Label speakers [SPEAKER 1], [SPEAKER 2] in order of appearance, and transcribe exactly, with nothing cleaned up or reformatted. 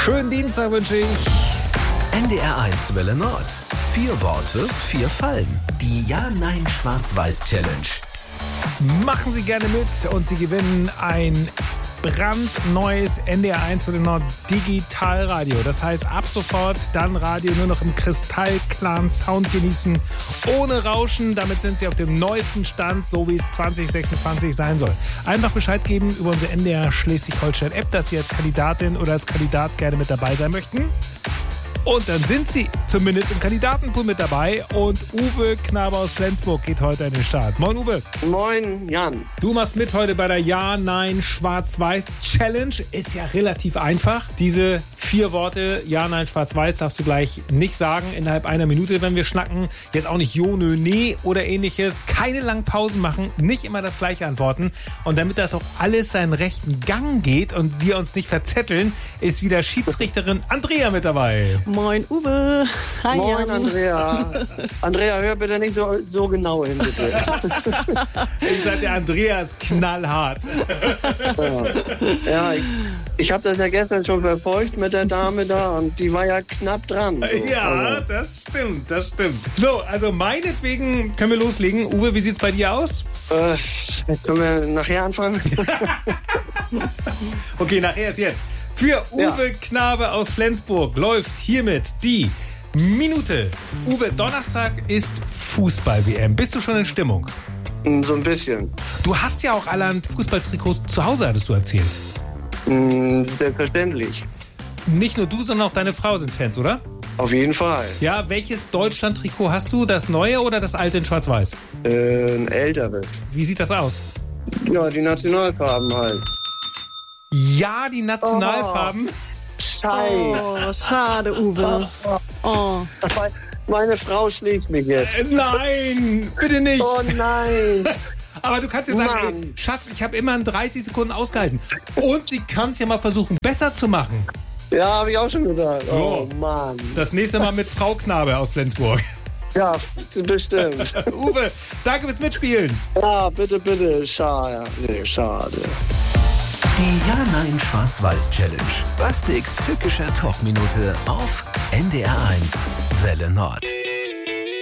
[SPEAKER 1] Schönen Dienstag wünsche ich.
[SPEAKER 2] N D R eins Welle Nord. Vier Worte, vier Fallen. Die Ja-Nein-Schwarz-Weiß-Challenge.
[SPEAKER 1] Machen Sie gerne mit und Sie gewinnen ein brandneues N D R eins Welle Nord Digitalradio. Das heißt, ab sofort dann Radio nur noch im kristallklaren Sound genießen, ohne Rauschen. Damit sind Sie auf dem neuesten Stand, so wie es zwanzig sechsundzwanzig sein soll. Einfach Bescheid geben über unsere N D R Schleswig-Holstein-App, dass Sie als Kandidatin oder als Kandidat gerne mit dabei sein möchten. Und dann sind Sie zumindest im Kandidatenpool mit dabei. Und Uwe Knabe aus Flensburg geht heute an den Start. Moin, Uwe.
[SPEAKER 3] Moin, Jan.
[SPEAKER 1] Du machst mit heute bei der Ja-Nein-Schwarz-Weiß-Challenge. Ist ja relativ einfach. Diese vier Worte Ja-Nein-Schwarz-Weiß darfst du gleich nicht sagen innerhalb einer Minute, wenn wir schnacken. Jetzt auch nicht Jo, Nö, Nee oder ähnliches. Keine langen Pausen machen, nicht immer das Gleiche antworten. Und damit das auch alles seinen rechten Gang geht und wir uns nicht verzetteln, ist wieder Schiedsrichterin Andrea mit dabei.
[SPEAKER 4] Moin Uwe. Hi
[SPEAKER 3] Moin
[SPEAKER 4] Jan.
[SPEAKER 3] Andrea. Andrea, hör bitte nicht so, so genau hin, bitte.
[SPEAKER 1] Ich sag, der Andrea ist knallhart.
[SPEAKER 3] Ja, ja ich, ich habe das ja gestern schon verfolgt mit der Dame da und die war ja knapp dran. So.
[SPEAKER 1] Ja,
[SPEAKER 3] Also,
[SPEAKER 1] das stimmt, das stimmt. So, also meinetwegen können wir loslegen. Uwe, wie sieht's bei dir aus?
[SPEAKER 3] äh, können wir nachher anfangen?
[SPEAKER 1] Okay, nachher ist jetzt. Für Uwe
[SPEAKER 3] Ja.
[SPEAKER 1] Knabe aus Flensburg läuft hiermit die Minute. Uwe, Donnerstag ist Fußball-W M. Bist du schon in Stimmung?
[SPEAKER 3] So ein bisschen.
[SPEAKER 1] Du hast ja auch allerhand Fußballtrikots zu Hause, hattest du erzählt.
[SPEAKER 3] Mm, Selbstverständlich.
[SPEAKER 1] Nicht nur du, sondern auch deine Frau sind Fans, oder?
[SPEAKER 3] Auf jeden Fall.
[SPEAKER 1] Ja, welches Deutschland-Trikot hast du? Das neue oder das alte in Schwarz-Weiß?
[SPEAKER 3] Äh, ein älteres.
[SPEAKER 1] Wie sieht das aus?
[SPEAKER 3] Ja, die Nationalfarben halt.
[SPEAKER 1] Ja, die Nationalfarben.
[SPEAKER 3] Scheiße.
[SPEAKER 4] Oh, schade, Uwe. Oh.
[SPEAKER 3] Meine Frau schlägt mich jetzt.
[SPEAKER 1] Äh, Nein, bitte nicht.
[SPEAKER 3] Oh nein.
[SPEAKER 1] Aber du kannst ja sagen,
[SPEAKER 3] Mann.
[SPEAKER 1] ey, Schatz, ich habe immer in dreißig Sekunden ausgehalten. Und sie kann es ja mal versuchen, besser zu machen.
[SPEAKER 3] Ja, habe ich auch schon gesagt. Oh,
[SPEAKER 1] So.
[SPEAKER 3] Mann.
[SPEAKER 1] Das nächste Mal mit Frau Knabe aus Flensburg.
[SPEAKER 3] Ja, bestimmt.
[SPEAKER 1] Uwe, danke fürs Mitspielen.
[SPEAKER 3] Ja, bitte, bitte. Schade. Nee, schade.
[SPEAKER 2] Die Ja-Nein-Schwarz-Weiß-Challenge. Bastiks tückischer Talkminute auf N D R eins Welle Nord.